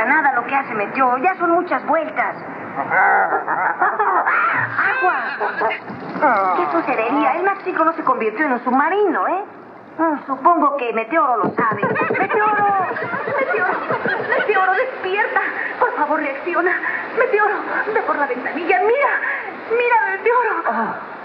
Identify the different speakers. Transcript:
Speaker 1: nada lo que hace Meteoro. Ya son muchas vueltas. ¡Agua! ¿Qué sucedería? El Máxico no se convirtió en un submarino, ¿eh? Supongo que Meteoro lo sabe. ¡Meteoro!
Speaker 2: ¡Meteoro, despierta! Por favor, reacciona. Meteoro, ve por la ventanilla. ¡Mira, Meteoro!